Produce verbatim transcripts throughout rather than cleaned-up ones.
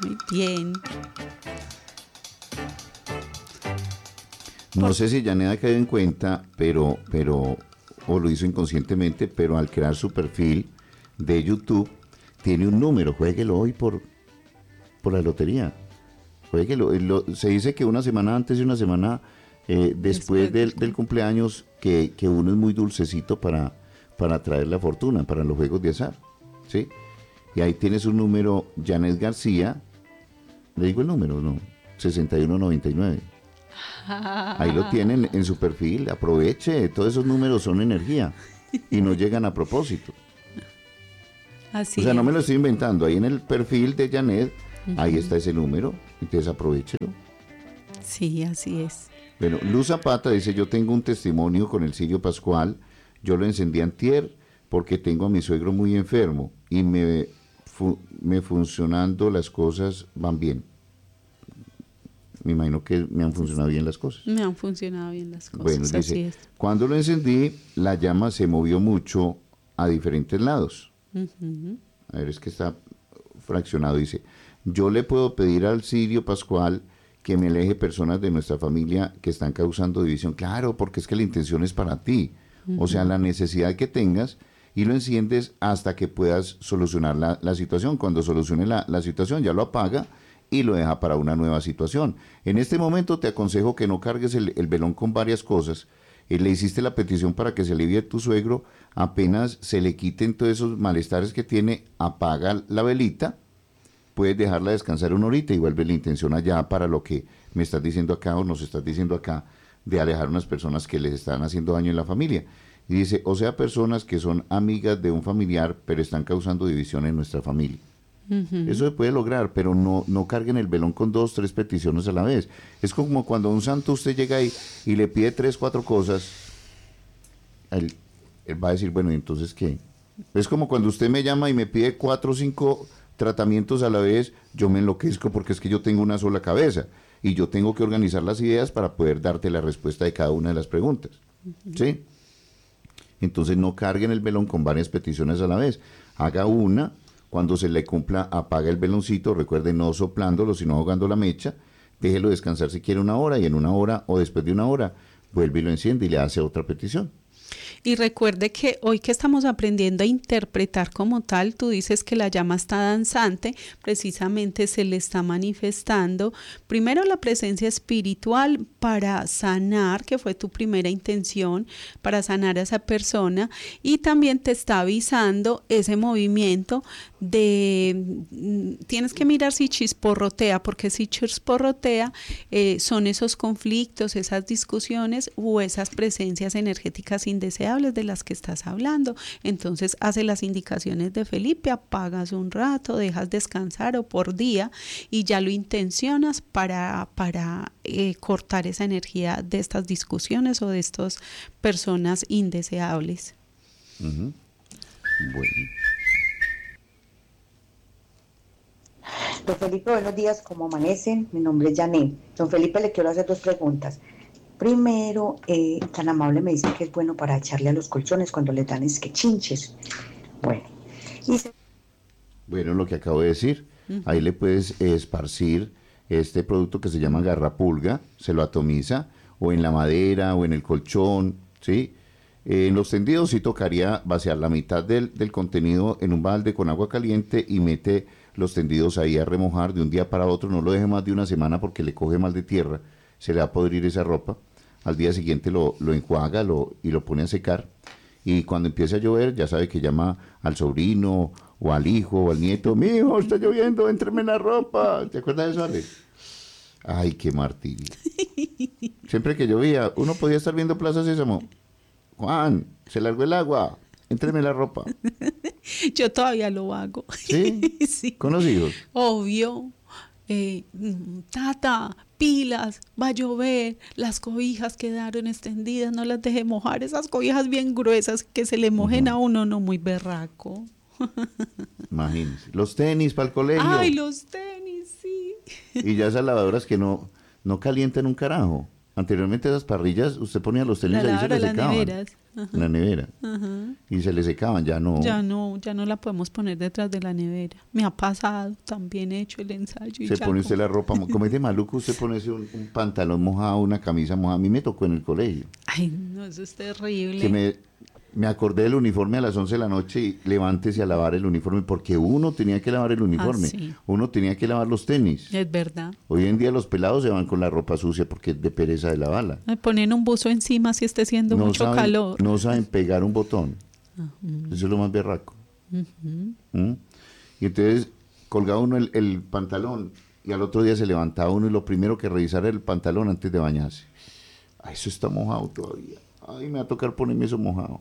Muy bien. No sé si Janet ha caído en cuenta, pero, pero, o lo hizo inconscientemente, pero al crear su perfil de YouTube, tiene un número, juéguelo hoy por, por la lotería. Juéguelo. Lo, se dice que una semana antes y una semana eh, después, después del, del cumpleaños, que, que uno es muy dulcecito para, para traer la fortuna, para los juegos de azar, ¿sí? Y ahí tienes un número, Janet García, ¿le digo el número? No, sesenta y uno noventa y nueve. Ahí lo tienen en su perfil, aproveche, todos esos números son energía y no llegan a propósito. Así o sea, es. No me lo estoy inventando, ahí en el perfil de Janet, uh-huh. Ahí está ese número, entonces aprovechelo. Sí, así es. Bueno, Luz Zapata dice, yo tengo un testimonio con el cirio pascual, yo lo encendí antier porque tengo a mi suegro muy enfermo y me, fu- me funcionando las cosas van bien. Me imagino que me han funcionado bien las cosas. Me han funcionado bien las cosas, bueno, dice, así es. Cuando lo encendí, la llama se movió mucho a diferentes lados. Uh-huh. A ver, es que está fraccionado. Dice, yo le puedo pedir al cirio pascual que me aleje personas de nuestra familia que están causando división. Claro, porque es que la intención es para ti. Uh-huh. O sea, la necesidad que tengas y lo enciendes hasta que puedas solucionar la, la situación. Cuando solucione la, la situación, ya lo apaga y lo deja para una nueva situación. En este momento te aconsejo que no cargues el, el velón con varias cosas. Eh, le hiciste la petición para que se alivie tu suegro, apenas se le quiten todos esos malestares que tiene, apaga la velita, puedes dejarla descansar una horita y vuelve la intención allá para lo que me estás diciendo acá o nos estás diciendo acá, de alejar a unas personas que les están haciendo daño en la familia. Y dice, o sea, personas que son amigas de un familiar, pero están causando división en nuestra familia. Uh-huh. Eso se puede lograr, pero no, no carguen el velón con dos, tres peticiones a la vez. Es como cuando a un santo usted llega ahí y le pide tres, cuatro cosas, él, él va a decir, bueno, ¿y entonces qué? Es como cuando usted me llama y me pide cuatro o cinco tratamientos a la vez, yo me enloquezco porque es que yo tengo una sola cabeza y yo tengo que organizar las ideas para poder darte la respuesta de cada una de las preguntas. Uh-huh. ¿Sí? Entonces no carguen el velón con varias peticiones a la vez. Haga una. Cuando se le cumpla, apaga el veloncito, recuerde no soplándolo, sino ahogando la mecha, déjelo descansar si quiere una hora, y en una hora o después de una hora, vuelve y lo enciende y le hace otra petición. Y recuerde que hoy que estamos aprendiendo a interpretar como tal, tú dices que la llama está danzante, precisamente se le está manifestando primero la presencia espiritual para sanar, que fue tu primera intención, para sanar a esa persona, y también te está avisando ese movimiento de, tienes que mirar si chisporrotea, porque si chisporrotea eh, son esos conflictos, esas discusiones o esas presencias energéticas indeseables de las que estás hablando. Entonces hace las indicaciones de Felipe, apagas un rato, dejas descansar o por día y ya lo intencionas para, para eh, cortar esa energía de estas discusiones o de estas personas indeseables. Uh-huh. Bueno. Don Felipe, buenos días, ¿cómo amanecen? Mi nombre es Janet. Don Felipe, le quiero hacer dos preguntas. Primero, eh, tan amable me dice que es bueno para echarle a los colchones cuando le dan es que chinches. Bueno. Y se... Bueno, lo que acabo de decir, uh-huh. Ahí le puedes esparcir este producto que se llama garrapulga, se lo atomiza, o en la madera, o en el colchón, ¿sí? Eh, en los tendidos sí tocaría vaciar la mitad del, del contenido en un balde con agua caliente y mete los tendidos ahí a remojar de un día para otro, no lo deje más de una semana porque le coge mal de tierra, se le va a podrir esa ropa, al día siguiente lo, lo enjuaga lo, y lo pone a secar, y cuando empiece a llover ya sabe que llama al sobrino o al hijo o al nieto, mi hijo, está lloviendo, éntreme en la ropa. ¿Te acuerdas de eso, Ale? Ay, qué martirio. Siempre que llovía, uno podía estar viendo Plaza Sésamo. Juan, se largó el agua, éntreme en la ropa. Yo todavía lo hago. ¿Sí? Sí. ¿Con los hijos? Obvio. Eh, tata, pilas, va a llover, las cobijas quedaron extendidas, no las deje mojar, esas cobijas bien gruesas que se le mojen uh-huh. a uno, no, muy berraco. Imagínense, los tenis para el colegio. Ay, los tenis, sí. Y ya esas lavadoras que no, no calientan un carajo. Anteriormente esas parrillas, usted ponía los tenis La ahí y se lavadora, le las secaban. neveras. Ajá. En la nevera. Ajá. Y se le secaban, ya no. Ya no, ya no la podemos poner detrás de la nevera. Me ha pasado, también he hecho el ensayo. Y Se ya pone como- usted la ropa, mo- como es de maluco, usted pone un, un pantalón mojado, una camisa mojada. A mí me tocó en el colegio. Ay, no, eso es terrible. Que me, me acordé del uniforme a las once de la noche y levántese a lavar el uniforme, porque uno tenía que lavar el uniforme, Ah, sí. uno tenía que lavar los tenis. Es verdad. Hoy en día los pelados se van con la ropa sucia porque es de pereza de lavarla. Me ponen un buzo encima si esté haciendo mucho saben, calor. no saben pegar un botón. Eso es lo más berraco. Ujú. ¿Mm? Y entonces colgaba uno el, el pantalón y al otro día se levantaba uno y lo primero que revisara era el pantalón antes de bañarse. Ay, eso está mojado todavía. Ay, me va a tocar ponerme eso mojado.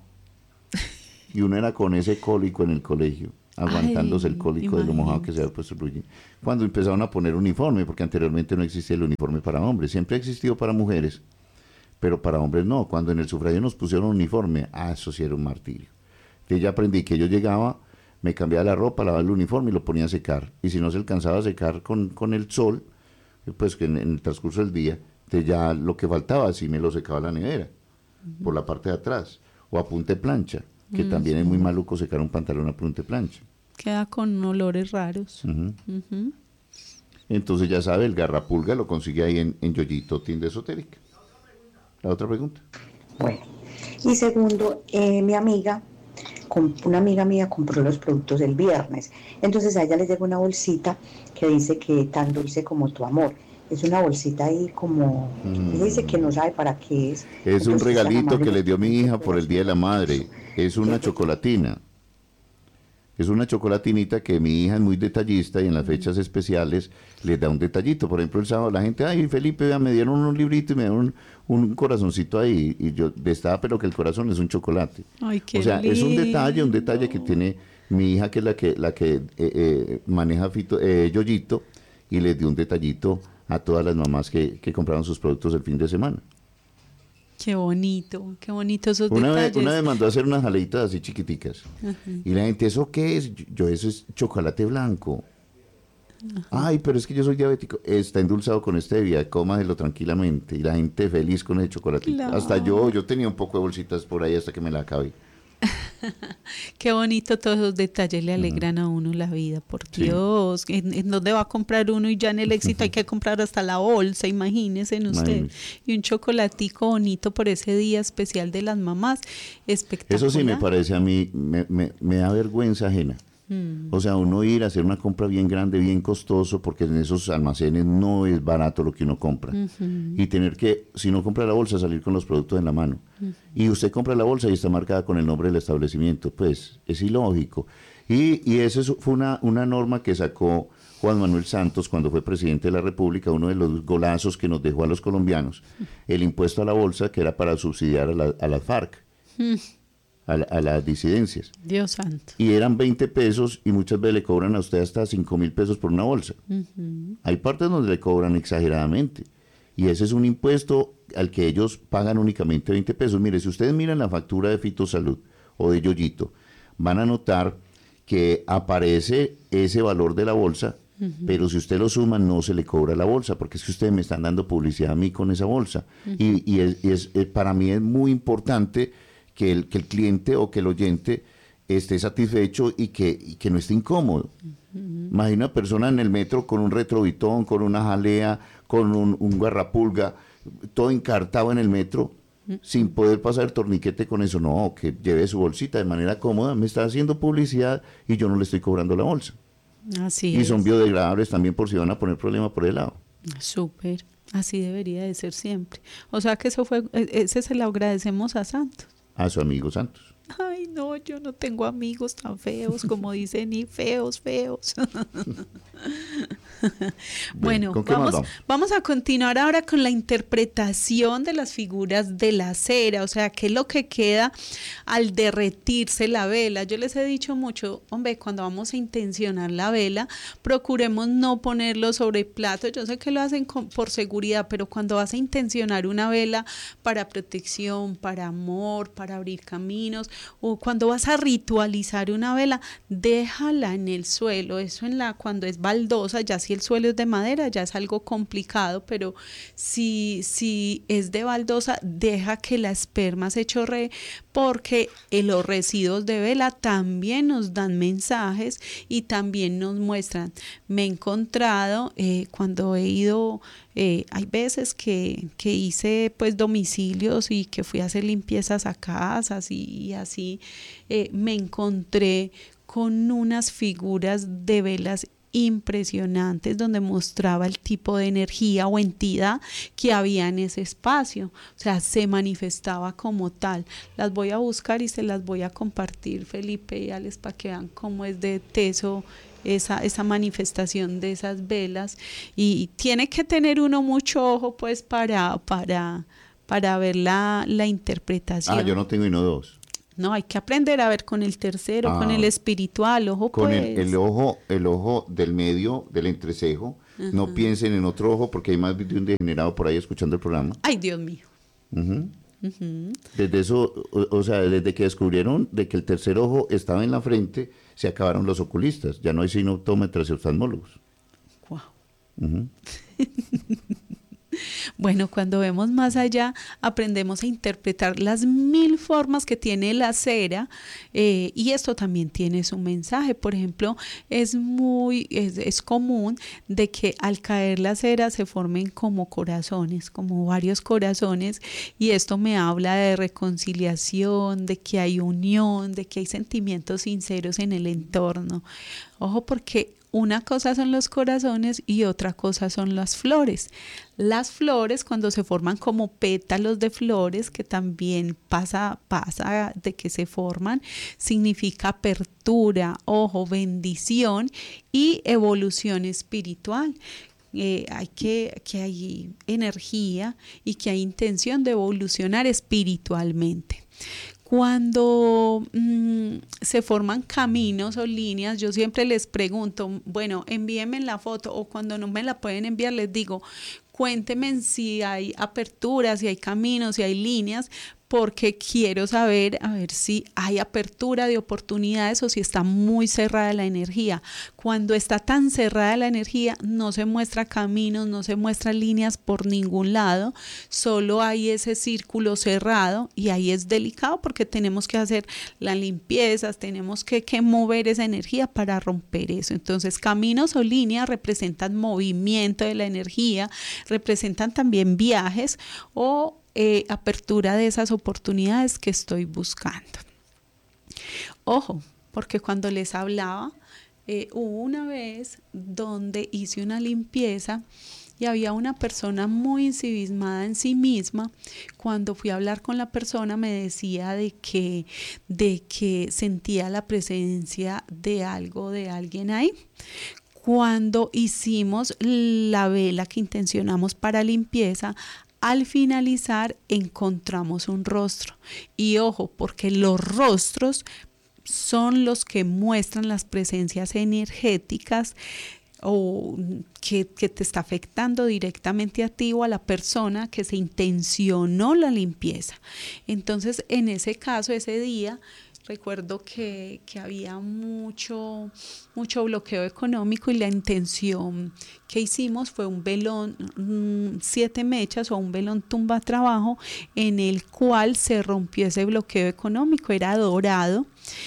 Y uno era con ese cólico en el colegio, aguantándose Ay, el cólico de lo mojado que se había puesto el blue jean. Cuando empezaron a poner uniforme, porque anteriormente no existía el uniforme para hombres, siempre ha existido para mujeres, pero para hombres no. Cuando en el sufragio nos pusieron uniforme, ah, eso sí era un martirio. Entonces ya aprendí que yo llegaba, me cambiaba la ropa, lavaba el uniforme y lo ponía a secar. Y si no se alcanzaba a secar con, con el sol, pues que en, en el transcurso del día, entonces ya lo que faltaba, sí me lo secaba la nevera, uh-huh, por la parte de atrás, o a punta de plancha, que uh-huh, también es muy maluco secar un pantalón a punta de plancha. Queda con olores raros. Uh-huh. Uh-huh. Entonces ya sabe, el garrapulga lo consigue ahí en, en Yoyito, tienda esotérica. La otra pregunta. Bueno, y segundo, eh, mi amiga, con, una amiga mía compró los productos el viernes, entonces a ella le llegó una bolsita que dice que tan dulce como tu amor. Es una bolsita ahí como, mm. ella dice que no sabe para qué es. Es entonces, un regalito que le dio mi hija por el Día de la Madre, es una chocolatina. Es una chocolatinita que mi hija es muy detallista y en las fechas especiales les da un detallito. Por ejemplo, el sábado la gente, ay, Felipe, vea, me dieron un librito y me dieron un, un corazoncito ahí. Y yo estaba, pero que el corazón es un chocolate. Ay, qué o sea, lindo. Es un detalle, un detalle que tiene mi hija, que es la que, la que eh, eh, maneja Fito, eh, Yoyito, y les dio un detallito a todas las mamás que, que compraron sus productos el fin de semana. Qué bonito, qué bonito esos una detalles. Vez, una vez mandó a hacer unas jaleitas así chiquiticas. Uh-huh. Y la gente, ¿eso qué es? Yo, eso es chocolate blanco. Uh-huh. Ay, pero es que yo soy diabético. Está endulzado con stevia, cómaselo tranquilamente. Y la gente feliz con el chocolatito. Claro. Hasta yo, yo tenía un poco de bolsitas por ahí hasta que me la acabé. Qué bonito, todos esos detalles le alegran uh-huh. a uno la vida, por Dios. Sí. ¿En, ¿En dónde va a comprar uno? Y ya en el éxito uh-huh. hay que comprar hasta la bolsa, imagínense en usted. Imagínese. Y un chocolatico bonito por ese día especial de las mamás, espectacular. Eso sí me parece a mí, me, me, me da vergüenza ajena. O sea, uno ir a hacer una compra bien grande, bien costoso, porque en esos almacenes no es barato lo que uno compra. Uh-huh. Y tener que, si no compra la bolsa, salir con los productos en la mano. Uh-huh. Y usted compra la bolsa y está marcada con el nombre del establecimiento. Pues es ilógico. Y, y eso fue una, una norma que sacó Juan Manuel Santos cuando fue presidente de la República, uno de los golazos que nos dejó a los colombianos, uh-huh. el impuesto a la bolsa, que era para subsidiar a, la, a las FARC. Uh-huh. A, la, a las disidencias. Dios santo. Y eran veinte pesos y muchas veces le cobran a usted hasta cinco mil pesos por una bolsa. Uh-huh. Hay partes donde le cobran exageradamente. Y ese es un impuesto al que ellos pagan únicamente veinte pesos. Mire, si ustedes miran la factura de Fitosalud o de Yoyito, van a notar que aparece ese valor de la bolsa, uh-huh. pero si usted lo suma no se le cobra la bolsa, porque es que ustedes me están dando publicidad a mí con esa bolsa. Uh-huh. Y, y, es, y es, para mí es muy importante Que el, que el cliente o que el oyente esté satisfecho y que, y que no esté incómodo. Uh-huh. Imagina una persona en el metro con un retrovitón, con una jalea, con un, un garrapulga, todo encartado en el metro, uh-huh. sin poder pasar el torniquete con eso. No, que lleve su bolsita de manera cómoda, me está haciendo publicidad y yo no le estoy cobrando la bolsa. Así y es. son biodegradables también por si van a poner problema por el lado. Súper, así debería de ser siempre. O sea que eso fue, ese se lo agradecemos a Santos. A su amigo Santos. Ay, no, yo no tengo amigos tan feos como dicen, ni feos, feos. Bueno, Bien, vamos, vamos? vamos a continuar ahora con la interpretación de las figuras de la cera, o sea, qué es lo que queda al derretirse la vela. Yo les he dicho mucho, hombre, cuando vamos a intencionar la vela, procuremos no ponerlo sobre plato. Yo sé que lo hacen con, por seguridad, pero cuando vas a intencionar una vela para protección, para amor, para abrir caminos, o cuando vas a ritualizar una vela, déjala en el suelo. Eso en la cuando es baldosa, ya si si el suelo es de madera ya es algo complicado, pero si, si es de baldosa, deja que la esperma se chorree, porque los residuos de vela también nos dan mensajes y también nos muestran. Me he encontrado eh, cuando he ido, eh, hay veces que, que hice pues domicilios y que fui a hacer limpiezas a casas y, y así, eh, me encontré con unas figuras de velas impresionantes donde mostraba el tipo de energía o entidad que había en ese espacio, o sea, se manifestaba como tal. Las voy a buscar y se las voy a compartir, Felipe y Alex, para que vean cómo es de teso esa, esa manifestación de esas velas, y tiene que tener uno mucho ojo pues para, para, para ver la, la interpretación. Ah, yo no tengo uno dos. No, hay que aprender a ver con el tercero, ah, con el espiritual, ojo con pues. el, el ojo, el ojo del medio, del entrecejo. Uh-huh. No piensen en otro ojo porque hay más de un degenerado por ahí escuchando el programa. Ay, Dios mío. Uh-huh. Uh-huh. Desde eso, o, o sea, desde que descubrieron de que el tercer ojo estaba en la frente, se acabaron los oculistas. Ya no hay sino optómetras y oftalmólogos. Wow. Uh-huh. Bueno, cuando vemos más allá, aprendemos a interpretar las mil formas que tiene la cera, eh, y esto también tiene su mensaje. Por ejemplo, es muy, es, es común de que al caer la cera se formen como corazones, como varios corazones, y esto me habla de reconciliación, de que hay unión, de que hay sentimientos sinceros en el entorno. Ojo, porque una cosa son los corazones y otra cosa son las flores. Las flores, cuando se forman como pétalos de flores, que también pasa, pasa de que se forman, significa apertura, ojo, bendición y evolución espiritual. Eh, hay que, que hay energía y que hay intención de evolucionar espiritualmente. Cuando mmm, se forman caminos o líneas, yo siempre les pregunto, bueno, envíenme la foto, o cuando no me la pueden enviar, les digo, cuéntenme si hay aperturas, si hay caminos, si hay líneas, porque quiero saber a ver si hay apertura de oportunidades o si está muy cerrada la energía. Cuando está tan cerrada la energía, no se muestra caminos, no se muestran líneas por ningún lado, solo hay ese círculo cerrado, y ahí es delicado porque tenemos que hacer las limpiezas, tenemos que, que mover esa energía para romper eso. Entonces, caminos o líneas representan movimiento de la energía, representan también viajes o Eh, apertura de esas oportunidades que estoy buscando. Ojo, porque cuando les hablaba, eh, hubo una vez donde hice una limpieza y había una persona muy ensimismada en sí misma. Cuando fui a hablar con la persona, me decía de que, de que sentía la presencia de algo, de alguien ahí. Cuando hicimos la vela que intencionamos para limpieza, al finalizar encontramos un rostro. Y ojo, porque los rostros son los que muestran las presencias energéticas o que, que te está afectando directamente a ti o a la persona que se intencionó la limpieza. Entonces, en ese caso, ese día, recuerdo que, que había mucho, mucho bloqueo económico, y la intención que hicimos fue un velón, mmm, siete mechas o un velón tumba trabajo, en el cual se rompió ese bloqueo económico. Era dorado,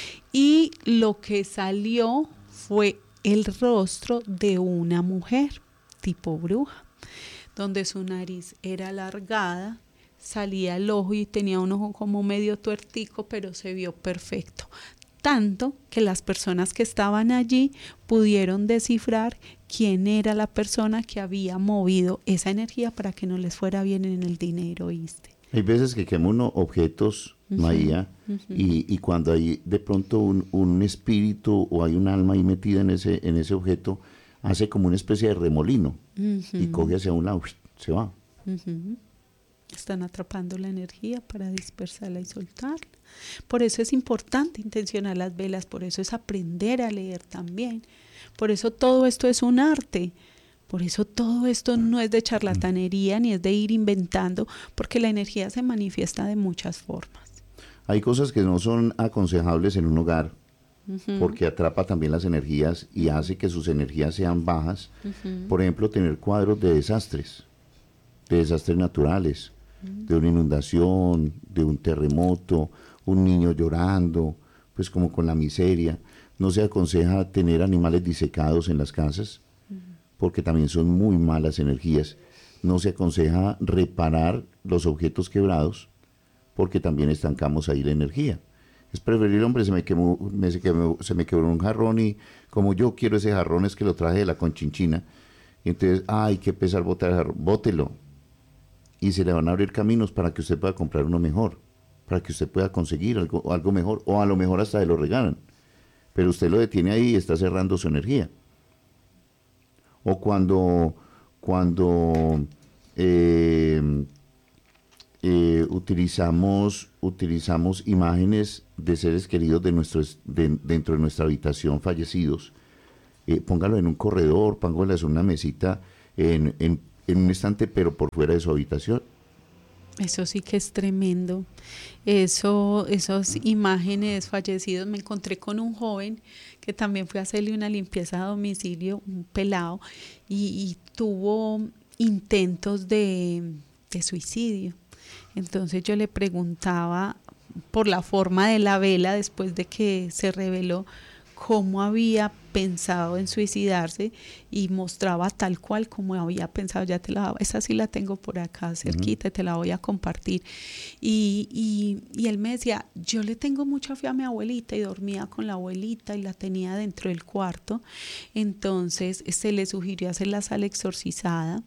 y lo que salió fue el rostro de una mujer tipo bruja, donde su nariz era alargada, salía el ojo y tenía un ojo como medio tuertico, pero se vio perfecto. Tanto que las personas que estaban allí pudieron descifrar quién era la persona que había movido esa energía para que no les fuera bien en el dinero, ¿viste? Hay veces que quema uno objetos, uh-huh, María, uh-huh, y, y cuando hay de pronto un, un espíritu o hay un alma ahí metida en ese, en ese objeto, hace como una especie de remolino, uh-huh, y coge hacia un lado, se va. Uh-huh. Están atrapando la energía para dispersarla y soltarla. Por eso es importante intencionar las velas, por eso es aprender a leer también. Por eso todo esto es un arte. Por eso todo esto no es de charlatanería ni es de ir inventando, porque la energía se manifiesta de muchas formas. Hay cosas que no son aconsejables en un hogar, uh-huh. porque atrapa también las energías y hace que sus energías sean bajas. Uh-huh. Por ejemplo, tener cuadros de desastres, de desastres naturales, uh-huh. de una inundación, de un terremoto, un niño llorando, pues como con la miseria. No se aconseja tener animales disecados en las casas, uh-huh. porque también son muy malas energías. No se aconseja reparar los objetos quebrados, porque también estancamos ahí la energía. Es preferible, hombre, se me, quemó, me, se, quemó, se me quebró un jarrón y como yo quiero ese jarrón es que lo traje de la Conchinchina. Y entonces, ay, qué pesar botar el jarrón, bótelo. Y se le van a abrir caminos para que usted pueda comprar uno mejor, para que usted pueda conseguir algo, algo mejor, o a lo mejor hasta se lo regalan. Pero usted lo detiene ahí y está cerrando su energía. O cuando, cuando eh, eh, utilizamos, utilizamos imágenes de seres queridos de nuestros, de, dentro de nuestra habitación fallecidos, eh, póngalo en un corredor, póngalo en una mesita, en, en, en un estante, pero por fuera de su habitación. Eso sí que es tremendo. Eso, esas imágenes fallecidos, me encontré con un joven que también fue a hacerle una limpieza a domicilio, un pelado, y, y tuvo intentos de, de suicidio. Entonces yo le preguntaba por la forma de la vela, después de que se reveló cómo había pensado en suicidarse, y mostraba tal cual como había pensado. Ya te la, esa sí la tengo por acá cerquita, uh-huh. te la voy a compartir. Y, y, y él me decía, yo le tengo mucha fe a mi abuelita, y dormía con la abuelita y la tenía dentro del cuarto. Entonces se le sugirió hacer la sala exorcizada,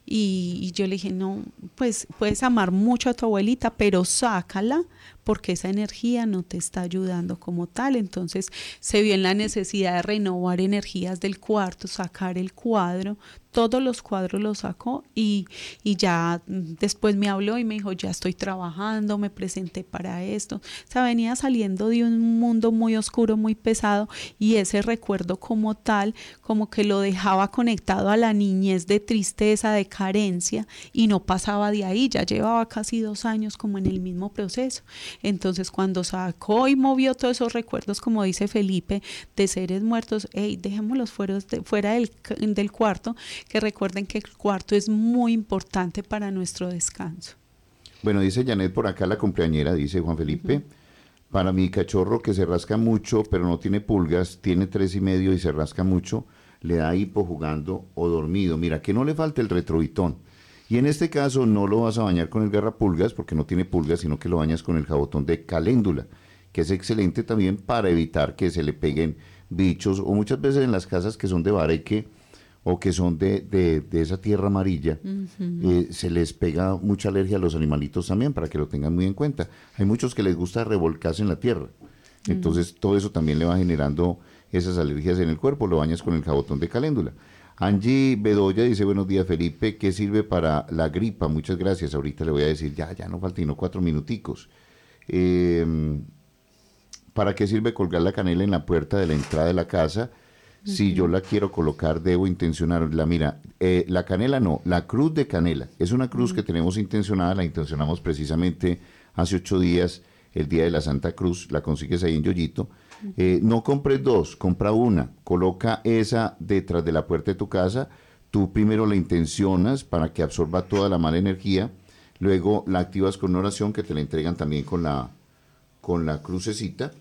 y, y yo le dije, no, pues puedes amar mucho a tu abuelita, pero sácala, porque esa energía no te está ayudando como tal. Entonces se vio en la necesidad de renovar energías del cuarto, sacar el cuadro, todos los cuadros los sacó, y, y ya después me habló y me dijo, ya estoy trabajando, me presenté para esto. O sea, venía saliendo de un mundo muy oscuro, muy pesado, y ese recuerdo como tal, como que lo dejaba conectado a la niñez de tristeza, de carencia, y no pasaba de ahí. Ya llevaba casi dos años como en el mismo proceso. Entonces cuando sacó y movió todos esos recuerdos, como dice Felipe, de seres muertos, hey, dejémoslos fuera, de, fuera del, del cuarto, que recuerden que el cuarto es muy importante para nuestro descanso. Bueno, dice Janet por acá, la cumpleañera, dice Juan Felipe, uh-huh. para mi cachorro que se rasca mucho, pero no tiene pulgas, tiene tres y medio y se rasca mucho, le da hipo jugando o dormido. Mira, que no le falte el retrovitón. Y en este caso no lo vas a bañar con el garrapulgas, porque no tiene pulgas, sino que lo bañas con el jabotón de caléndula, que es excelente también para evitar que se le peguen bichos, o muchas veces en las casas que son de bareque, o que son de, de, de esa tierra amarilla, uh-huh. eh, se les pega mucha alergia a los animalitos también, para que lo tengan muy en cuenta. Hay muchos que les gusta revolcarse en la tierra, uh-huh. entonces todo eso también le va generando esas alergias en el cuerpo. Lo bañas con el jabotón de caléndula. Angie Bedoya dice, buenos días Felipe, ¿qué sirve para la gripa? Muchas gracias, ahorita le voy a decir, ya, ya no falta, no cuatro minuticos. Eh, ¿Para qué sirve colgar la canela en la puerta de la entrada de la casa? Si yo la quiero colocar, debo intencionarla. Mira, eh, la canela no, la cruz de canela. Es una cruz uh-huh. que tenemos intencionada, la intencionamos precisamente hace ocho días, el día de la Santa Cruz, la consigues ahí en Yoyito. Uh-huh. Eh, no compres dos, compra una, coloca esa detrás de la puerta de tu casa. Tú primero la intencionas para que absorba toda la mala energía, luego la activas con una oración que te la entregan también con la, con la crucecita,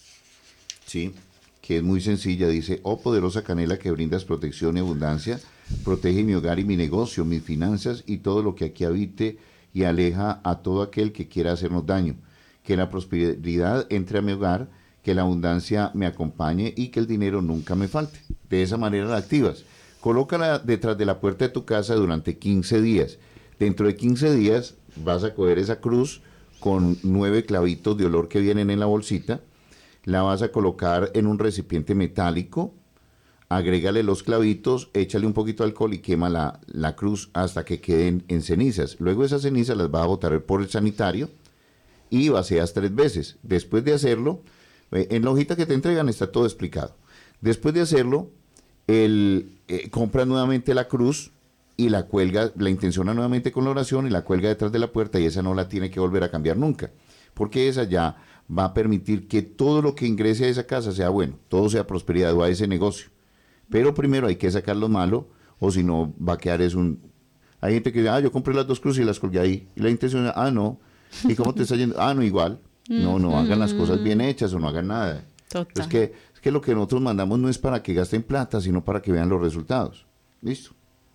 ¿sí?, que es muy sencilla. Dice, oh poderosa canela que brindas protección y abundancia, protege mi hogar y mi negocio, mis finanzas y todo lo que aquí habite, y aleja a todo aquel que quiera hacernos daño. Que la prosperidad entre a mi hogar, que la abundancia me acompañe y que el dinero nunca me falte. De esa manera la activas. Colócala detrás de la puerta de tu casa durante quince días. Dentro de quince días vas a coger esa cruz con nueve clavitos de olor que vienen en la bolsita, la vas a colocar en un recipiente metálico, agrégale los clavitos, échale un poquito de alcohol y quema la, la cruz hasta que queden en cenizas. Luego esas cenizas las vas a botar por el sanitario y vacías tres veces. Después de hacerlo, eh, en la hojita que te entregan está todo explicado. Después de hacerlo, el, eh, compras nuevamente la cruz y la cuelga, la intenciona nuevamente con la oración y la cuelga detrás de la puerta, y esa no la tiene que volver a cambiar nunca. porque esa ya va a permitir que todo lo que ingrese a esa casa sea bueno, todo sea prosperidad o a ese negocio. Pero primero hay que sacar lo malo, o si no va a quedar es un... Hay gente que dice, ah, yo compré las dos cruces y las colgué ahí. Y la intención es, ah, no. ¿Y cómo te está yendo? Ah, no, igual. No, no hagan las cosas bien hechas o no hagan nada. Total. Es que, es que lo que nosotros mandamos no es para que gasten plata, sino para que vean los resultados. Listo.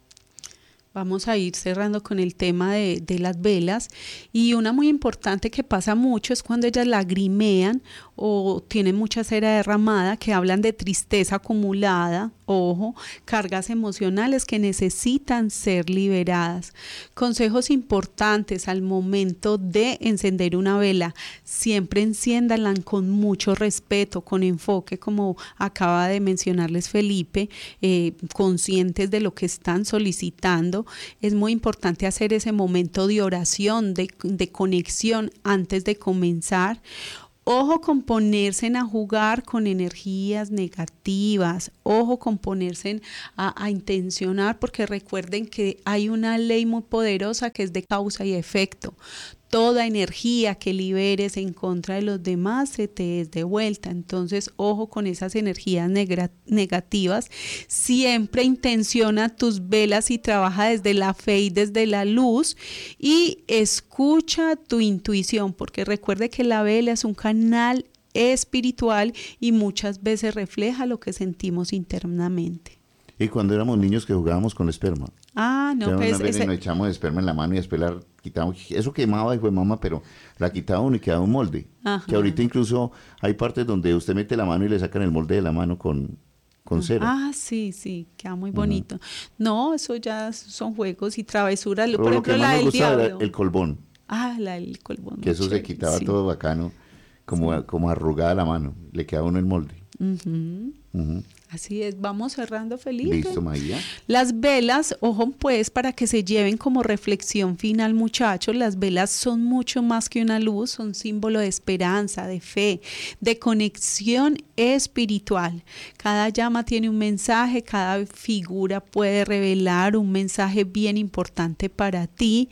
Vamos a ir cerrando con el tema de, de las velas, y una muy importante que pasa mucho es cuando ellas lagrimean o tienen mucha cera derramada, que hablan de tristeza acumulada, ojo, cargas emocionales que necesitan ser liberadas. Consejos importantes al momento de encender una vela: siempre enciéndanla con mucho respeto, con enfoque, como acaba de mencionarles Felipe, eh, conscientes de lo que están solicitando. Es muy importante hacer ese momento de oración, de, de conexión antes de comenzar. Ojo con ponerse a jugar con energías negativas, ojo con ponerse a, a intencionar, porque recuerden que hay una ley muy poderosa que es de causa y efecto. Toda energía que liberes en contra de los demás se te es de vuelta. Entonces, ojo con esas energías negra- negativas. Siempre intenciona tus velas y trabaja desde la fe y desde la luz, y escucha tu intuición, porque recuerde que la vela es un canal espiritual y muchas veces refleja lo que sentimos internamente. Y cuando éramos niños que jugábamos con esperma. Ah, no, Pues, pues una vez ese... nos echamos esperma en la mano y después la quitamos. Eso quemaba, hijo de mamá, pero la quitaba uno y quedaba un molde. Ajá. Que ahorita incluso hay partes donde usted mete la mano y le sacan el molde de la mano con, con cera. Ah, sí, sí, queda muy bonito. Uh-huh. No, eso ya son juegos y travesuras. Pero Por lo ejemplo, que más la me del gustaba diablo. era el colbón. Ah, la del colbón. Que eso chévere, se quitaba sí. todo bacano, como, sí. como arrugada la mano. Le quedaba uno el molde. Uh-huh. Uh-huh. Así es, vamos cerrando, Felipe. Listo, María. Las velas, ojo pues, para que se lleven como reflexión final, muchachos, las velas son mucho más que una luz, son símbolo de esperanza, de fe, de conexión espiritual. Cada llama tiene un mensaje, cada figura puede revelar un mensaje bien importante para ti,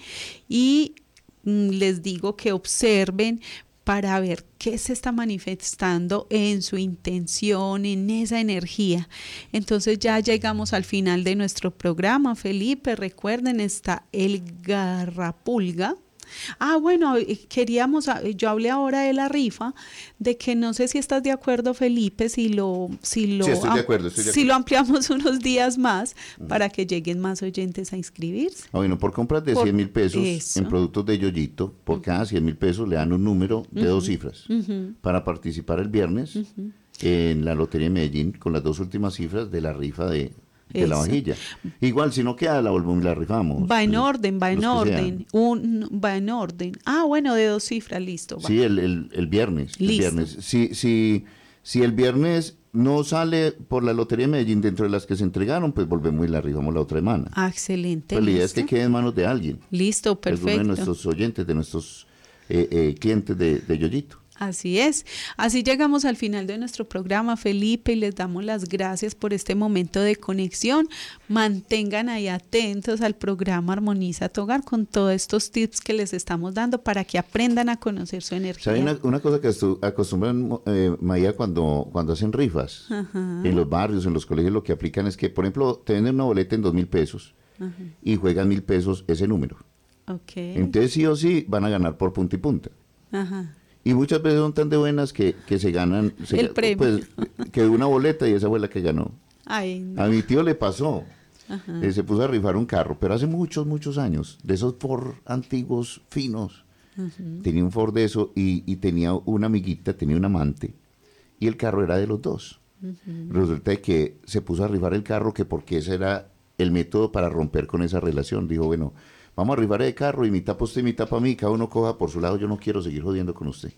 y mm, les digo que observen para ver qué se está manifestando en su intención, en esa energía. Entonces ya llegamos al final de nuestro programa, Felipe. Recuerden, está el garrapulga. Ah, bueno, queríamos, yo hablé ahora de la rifa, de que no sé si estás de acuerdo, Felipe, si lo, si lo, sí, estoy de acuerdo, estoy de si acuerdo. lo ampliamos unos días más uh-huh. para que lleguen más oyentes a inscribirse. Ah, bueno, por compras de por cien mil pesos eso. en productos de Yoyito, por uh-huh. cada cien mil pesos le dan un número de uh-huh. dos cifras uh-huh. para participar el viernes uh-huh. en la Lotería de Medellín con las dos últimas cifras de la rifa de... de Eso. La vajilla. Igual, si no queda, la volvemos y la rifamos. Va en pues, orden, va en orden. Un, va en orden. Ah, bueno, de dos cifras, listo. Va. Sí, el, el, el viernes. Listo. El viernes. Si, si, si el viernes no sale por la Lotería de Medellín dentro de las que se entregaron, pues volvemos y la rifamos la otra semana. Ah, excelente. Pues la idea es que quede en manos de alguien. Listo, perfecto. De nuestros oyentes, de nuestros eh, eh, clientes de, de Yoyito. Así es, así llegamos al final de nuestro programa, Felipe, y les damos las gracias por este momento de conexión. Mantengan ahí atentos al programa Armoniza tu Hogar con todos estos tips que les estamos dando para que aprendan a conocer su energía. ¿Saben una, una cosa que acostumbran, eh, María, cuando, cuando hacen rifas? Ajá. En los barrios, en los colegios, lo que aplican es que, por ejemplo, te venden una boleta en dos mil pesos Ajá. y juegan mil pesos ese número. Okay. Entonces, sí o sí, van a ganar por punta y punta. Ajá. Y muchas veces son tan de buenas que, que se ganan se, el premio. Pues, que una boleta y esa fue la que ganó. Ay, no. A mi tío le pasó. Eh, se puso a rifar un carro, pero hace muchos, muchos años, de esos Ford antiguos, finos. Uh-huh. Tenía un Ford de eso y, y tenía una amiguita, tenía un amante, y el carro era de los dos. Uh-huh. Resulta que se puso a rifar el carro, que porque ese era el método para romper con esa relación. Dijo, bueno, vamos a rifar el carro y mitad para usted y mitad para mí, cada uno coja por su lado, yo no quiero seguir jodiendo con usted.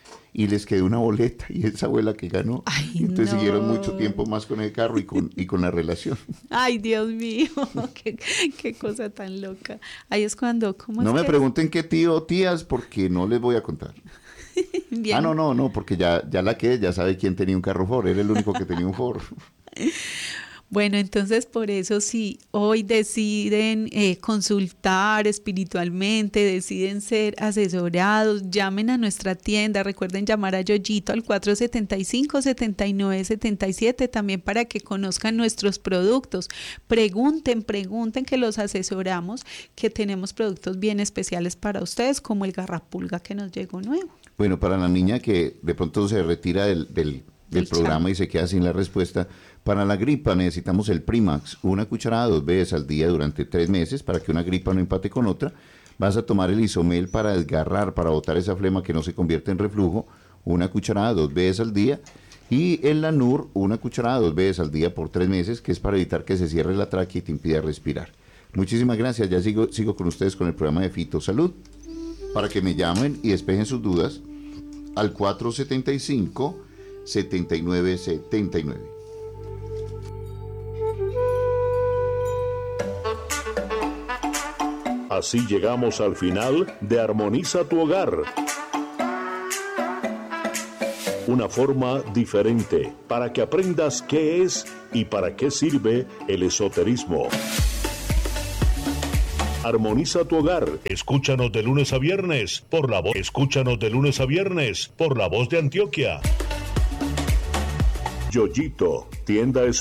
Y les quedó una boleta y esa fue la que ganó. Ay, entonces no. siguieron mucho tiempo más con el carro y con, y con la relación. Ay, Dios mío, qué, qué cosa tan loca. Ahí es cuando... ¿cómo no es me que pregunten qué tío o tías porque no les voy a contar. Bien. Ah, no, no, no, porque ya, ya la que ya sabe quién tenía un carro Ford, era el único que tenía un Ford. Bueno, entonces por eso si hoy deciden eh, consultar espiritualmente, deciden ser asesorados, llamen a nuestra tienda, recuerden llamar a Yoyito al cuatro setenta y cinco, setenta y nueve setenta y siete también para que conozcan nuestros productos. Pregunten, pregunten que los asesoramos, que tenemos productos bien especiales para ustedes como el garrapulga que nos llegó nuevo. Bueno, para la niña que de pronto se retira del, del, del programa y se queda sin la respuesta, para la gripa necesitamos el Primax, una cucharada dos veces al día durante tres meses para que una gripa no empate con otra. Vas a tomar el Isomel para desgarrar, para botar esa flema que no se convierte en reflujo, una cucharada dos veces al día. Y el Lanur, una cucharada dos veces al día por tres meses, que es para evitar que se cierre la tráquea y te impida respirar. Muchísimas gracias, ya sigo, sigo con ustedes con el programa de Fito Salud, para que me llamen y despejen sus dudas al cuatro setenta y cinco, setenta y nueve setenta y nueve. Así llegamos al final de Armoniza tu Hogar. Una forma diferente para que aprendas qué es y para qué sirve el esoterismo. Armoniza tu Hogar. Escúchanos de lunes a viernes por la voz. Escúchanos de lunes a viernes por la voz de Antioquia. Yoyito, tienda